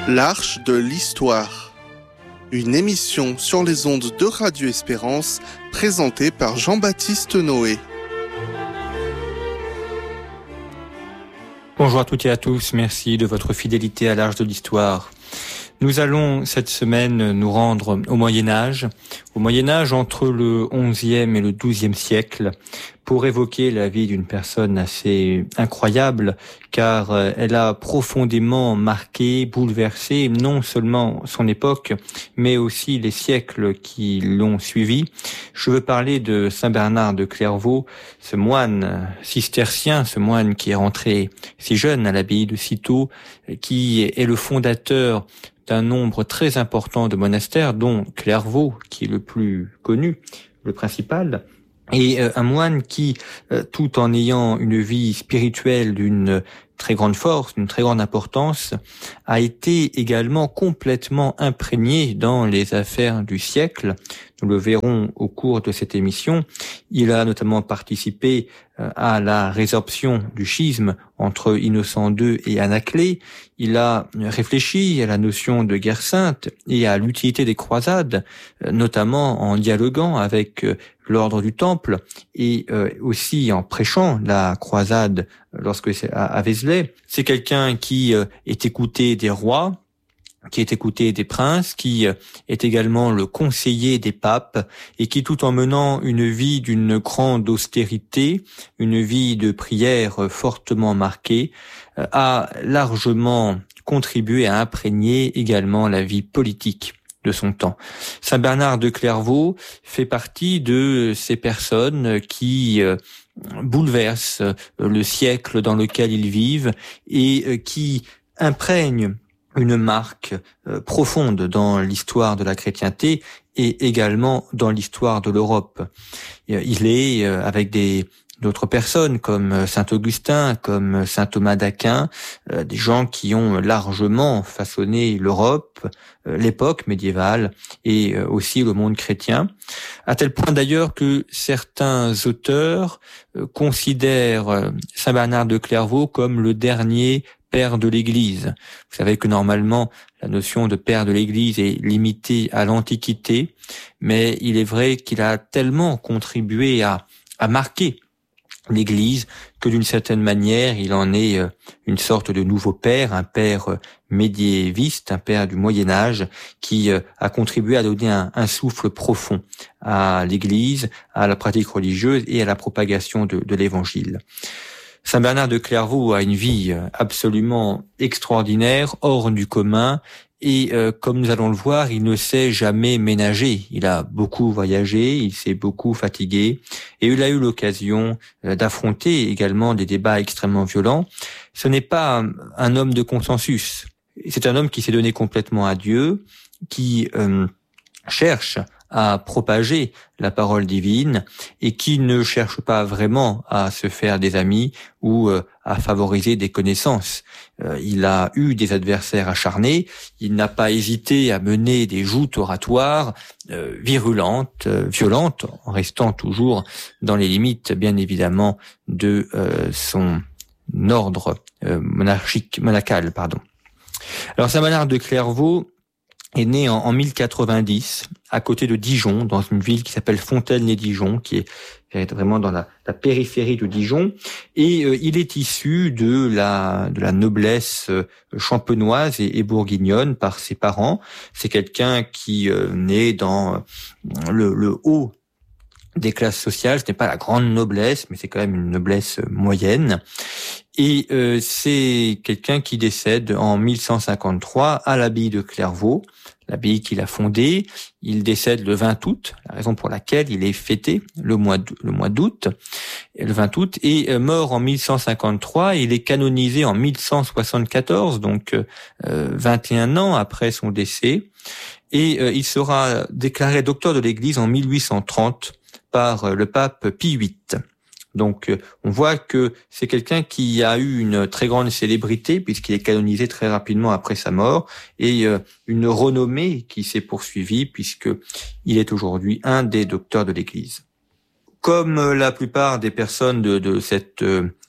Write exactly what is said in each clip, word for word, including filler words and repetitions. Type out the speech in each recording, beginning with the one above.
L'Arche de l'Histoire. Une émission sur les ondes de Radio Espérance, présentée par Jean-Baptiste Noé. Bonjour à toutes et à tous, merci de votre fidélité à l'Arche de l'Histoire. Nous allons cette semaine nous rendre au Moyen-Âge, au Moyen-Âge entre le onzième et le douzième siècle, pour évoquer la vie d'une personne assez incroyable, car elle a profondément marqué, bouleversé non seulement son époque, mais aussi les siècles qui l'ont suivi. Je veux parler de Saint Bernard de Clairvaux, ce moine cistercien, ce moine qui est rentré si jeune à l'abbaye de Cîteaux, qui est le fondateur d'un nombre très important de monastères, dont Clairvaux, qui est le plus connu, le principal, et euh, un moine qui, euh, tout en ayant une vie spirituelle d'une très grande force, d'une très grande importance, a été également complètement imprégné dans les affaires du siècle. Nous le verrons au cours de cette émission. Il a notamment participé euh, à la résorption du schisme entre Innocent deux et Anaclet. Il a réfléchi à la notion de guerre sainte et à l'utilité des croisades, euh, notamment en dialoguant avec euh, l'ordre du Temple et euh, aussi en prêchant la croisade lorsque c'est à, à Vézelay. C'est quelqu'un qui euh, est écouté des rois, qui est écouté des princes, qui est également le conseiller des papes et qui, tout en menant une vie d'une grande austérité, une vie de prière fortement marquée, a largement contribué à imprégner également la vie politique de son temps. Saint Bernard de Clairvaux fait partie de ces personnes qui bouleversent le siècle dans lequel ils vivent et qui imprègnent une marque euh, profonde dans l'histoire de la chrétienté et également dans l'histoire de l'Europe. Il est, euh, avec des d'autres personnes comme saint Augustin, comme saint Thomas d'Aquin, euh, des gens qui ont largement façonné l'Europe, euh, l'époque médiévale et euh, aussi le monde chrétien, à tel point d'ailleurs que certains auteurs euh, considèrent euh, Saint Bernard de Clairvaux comme le dernier père de l'Église. Vous savez que normalement, la notion de père de l'Église est limitée à l'Antiquité, mais il est vrai qu'il a tellement contribué à, à marquer l'Église que d'une certaine manière, il en est une sorte de nouveau père, un père médiéviste, un père du Moyen-Âge, qui a contribué à donner un, un souffle profond à l'Église, à la pratique religieuse et à la propagation de, de l'Évangile. Saint Bernard de Clairvaux a une vie absolument extraordinaire, hors du commun, et euh, comme nous allons le voir, il ne s'est jamais ménagé. Il a beaucoup voyagé, il s'est beaucoup fatigué, et il a eu l'occasion euh, d'affronter également des débats extrêmement violents. Ce n'est pas un, un homme de consensus, c'est un homme qui s'est donné complètement à Dieu, qui euh, cherche à propager la parole divine et qui ne cherche pas vraiment à se faire des amis ou euh, à favoriser des connaissances. Euh, il a eu des adversaires acharnés, il n'a pas hésité à mener des joutes oratoires euh, virulentes, euh, violentes, en restant toujours dans les limites, bien évidemment, de euh, son ordre euh, monarchique, monacal, pardon. Alors, Saint Bernard de Clairvaux est né en, en mille quatre-vingt-dix, à côté de Dijon, dans une ville qui s'appelle Fontaine-lès-Dijon, qui est vraiment dans la, la périphérie de Dijon, et euh, il est issu de la de la noblesse euh, champenoise et, et bourguignonne par ses parents. C'est quelqu'un qui euh, naît dans le, le haut des classes sociales. Ce n'est pas la grande noblesse, mais c'est quand même une noblesse moyenne. Et euh, c'est quelqu'un qui décède en mille cent cinquante-trois à l'abbaye de Clairvaux, l'abbaye qu'il a fondée. Il décède le vingt août, la raison pour laquelle il est fêté le mois le mois d'août, le vingt août, et euh, mort en mille cent cinquante-trois. Il est canonisé en mille cent soixante-quatorze, donc euh, vingt et un ans après son décès, et euh, il sera déclaré docteur de l'Église en mille huit cent trente par le pape Pie huit. Donc, on voit que c'est quelqu'un qui a eu une très grande célébrité puisqu'il est canonisé très rapidement après sa mort et une renommée qui s'est poursuivie puisque il est aujourd'hui un des docteurs de l'Église. Comme la plupart des personnes de, de cette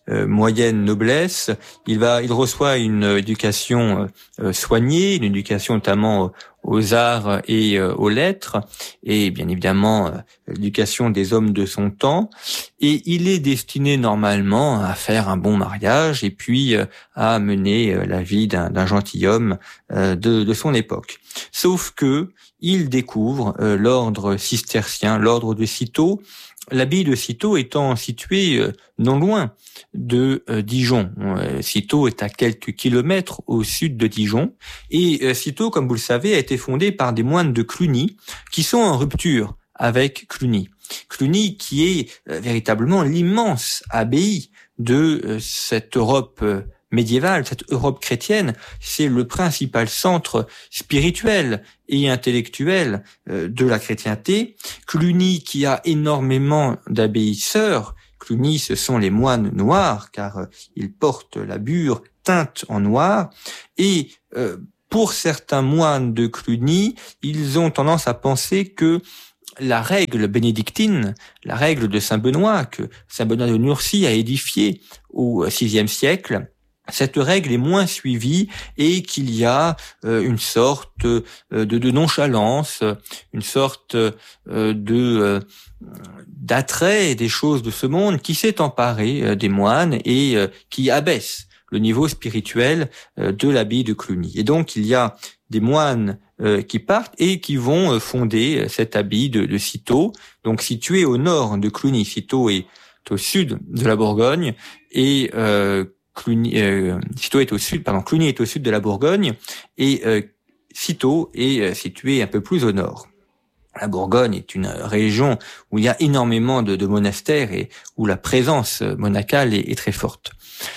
euh, moyenne noblesse. Il va, il reçoit une éducation euh, soignée, une éducation notamment aux arts et euh, aux lettres, et bien évidemment euh, l'éducation des hommes de son temps. Et il est destiné normalement à faire un bon mariage et puis euh, à mener euh, la vie d'un, d'un gentilhomme euh, de, de son époque. Sauf que il découvre euh, l'ordre cistercien, l'ordre de Cîteaux, l'abbaye de Cîteaux étant située euh, non loin de euh, Dijon. Euh, Cîteaux est à quelques kilomètres au sud de Dijon, et euh, Cîteaux, comme vous le savez, a été fondée par des moines de Cluny qui sont en rupture avec Cluny. Cluny qui est euh, véritablement l'immense abbaye de euh, cette Europe euh, médiévale, cette Europe chrétienne. C'est le principal centre spirituel et intellectuel euh, de la chrétienté. Cluny qui a énormément d'abbayes sœurs. Cluny, ce sont les moines noirs, car euh, ils portent la bure teinte en noir. Et euh, pour certains moines de Cluny, ils ont tendance à penser que la règle bénédictine, la règle de Saint Benoît, que Saint Benoît de Nursie a édifiée au sixième siècle, cette règle est moins suivie et qu'il y a euh, une sorte euh, de, de nonchalance, une sorte euh, de euh, d'attrait des choses de ce monde qui s'est emparé euh, des moines et euh, qui abaisse le niveau spirituel euh, de l'abbaye de Cluny. Et donc il y a des moines euh, qui partent et qui vont euh, fonder cette abbaye de, de Cîteaux, donc située au nord de Cluny. Cîteaux est au sud de la Bourgogne et euh, Cluny, euh, Cîteaux est au sud, pardon, Cluny est au sud de la Bourgogne et euh, Cîteaux est euh, situé un peu plus au nord. La Bourgogne est une région où il y a énormément de, de monastères et où la présence monacale est, est très forte.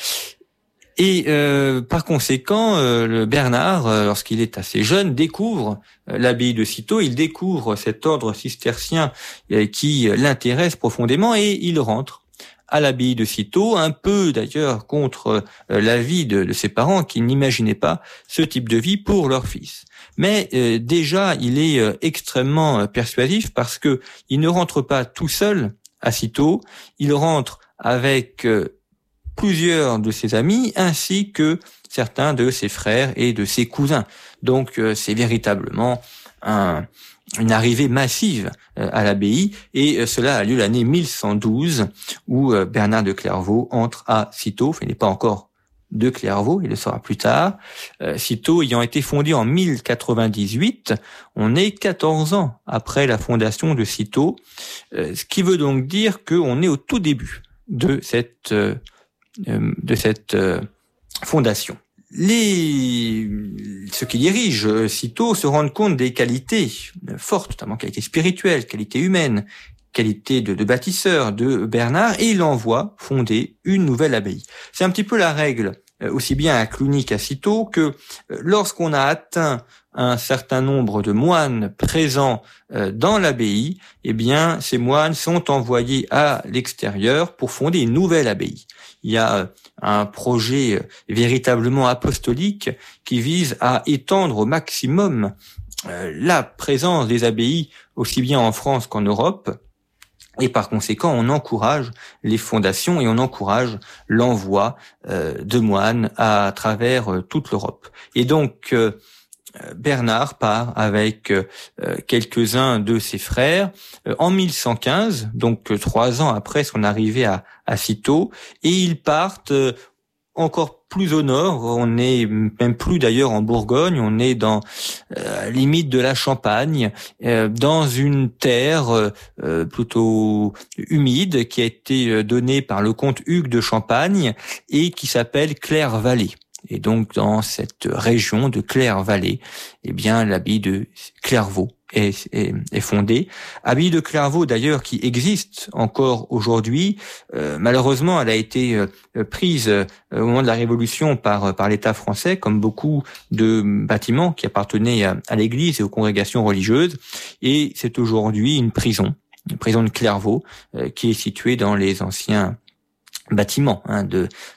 Et euh, par conséquent, euh, le Bernard, euh, lorsqu'il est assez jeune, découvre euh, l'abbaye de Cîteaux, il découvre cet ordre cistercien euh, qui l'intéresse profondément et il rentre à l'abbaye de Cîteaux, un peu d'ailleurs contre euh, l'avis de, de ses parents qui n'imaginaient pas ce type de vie pour leur fils. Mais euh, déjà, il est euh, extrêmement euh, persuasif parce que il ne rentre pas tout seul à Cîteaux, il rentre avec euh, plusieurs de ses amis ainsi que certains de ses frères et de ses cousins. Donc euh, c'est véritablement un une arrivée massive euh, à l'abbaye, et euh, cela a lieu l'année mille cent douze, où euh, Bernard de Clairvaux entre à Cîteaux. Enfin, il n'est pas encore de Clairvaux, il le sera plus tard. Euh, Cîteaux ayant été fondé en mille quatre-vingt-dix-huit, on est quatorze ans après la fondation de Cîteaux, euh, ce qui veut donc dire qu'on est au tout début de cette, euh, de cette euh, fondation. Les, ceux qui dirigent Cîteaux se rendent compte des qualités fortes, notamment qualités spirituelles, qualités humaines, qualités de, de bâtisseur de Bernard, et il envoie fonder une nouvelle abbaye. C'est un petit peu la règle, aussi bien à Cluny qu'à Cîteaux, que lorsqu'on a atteint un certain nombre de moines présents dans l'abbaye, eh bien, ces moines sont envoyés à l'extérieur pour fonder une nouvelle abbaye. Il y a un projet véritablement apostolique qui vise à étendre au maximum la présence des abbayes, aussi bien en France qu'en Europe. Et par conséquent, on encourage les fondations et on encourage l'envoi de moines à travers toute l'Europe. Et donc, Bernard part avec euh, quelques-uns de ses frères euh, en mille cent quinze, donc euh, trois ans après son arrivée à, à Cîteaux, et ils partent euh, encore plus au nord. On n'est même plus d'ailleurs en Bourgogne, on est dans euh, limite de la Champagne, euh, dans une terre euh, plutôt humide qui a été donnée par le comte Hugues de Champagne et qui s'appelle Claire-Vallée. Et donc, dans cette région de Claire-Vallée, eh bien, l'abbaye de Clairvaux est, est, est fondée. Abbaye de Clairvaux, d'ailleurs, qui existe encore aujourd'hui. Euh, malheureusement, elle a été euh, prise euh, au moment de la Révolution par, par l'État français, comme beaucoup de bâtiments qui appartenaient à, à l'Église et aux congrégations religieuses. Et c'est aujourd'hui une prison, une prison de Clairvaux, euh, qui est située dans les anciens bâtiments hein, de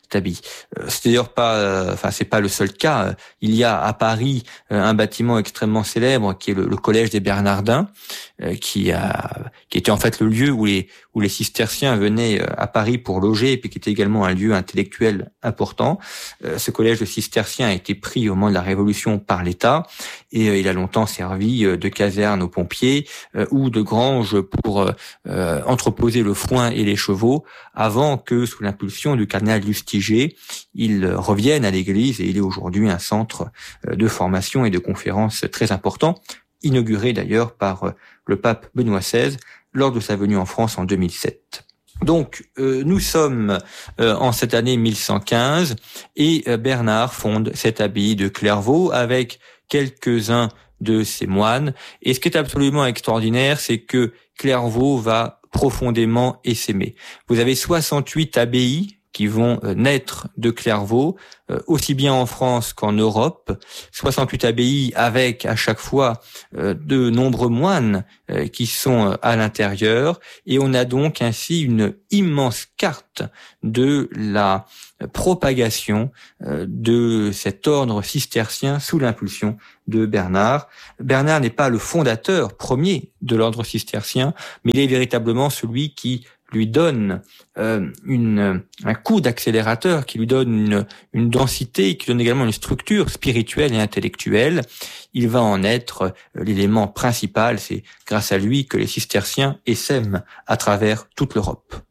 cette abbaye. Euh, c'est d'ailleurs pas, euh, enfin c'est pas le seul cas. Il y a à Paris euh, un bâtiment extrêmement célèbre qui est le, le collège des Bernardins, euh, qui a, qui était en fait le lieu où les où les cisterciens venaient à Paris pour loger, et puis qui était également un lieu intellectuel important. Euh, ce collège de cisterciens a été pris au moment de la Révolution par l'État, et euh, il a longtemps servi euh, de caserne aux pompiers euh, ou de grange pour euh, entreposer le foin et les chevaux, avant que, sous l'impulsion du cardinal Lustiger, il revienne à l'église, et il est aujourd'hui un centre de formation et de conférences très important, inauguré d'ailleurs par le pape Benoît seize lors de sa venue en France en deux mille sept. Donc, euh, nous sommes euh, en cette année mille cent quinze, et euh, Bernard fonde cette abbaye de Clairvaux avec quelques-uns de ses moines. Et ce qui est absolument extraordinaire, c'est que Clairvaux va profondément essaimer. Vous avez soixante-huit abbayes qui vont naître de Clairvaux, euh, aussi bien en France qu'en Europe. soixante-huit abbayes avec à chaque fois euh, de nombreux moines euh, qui sont à l'intérieur, et on a donc ainsi une immense carte de la propagation euh, de cet ordre cistercien sous l'impulsion de Bernard. Bernard n'est pas le fondateur premier de l'ordre cistercien, mais il est véritablement celui qui lui donne euh, une, un coup d'accélérateur, qui lui donne une, une densité, qui donne également une structure spirituelle et intellectuelle. Il va en être l'élément principal. C'est grâce à lui que les cisterciens essaiment à travers toute l'Europe.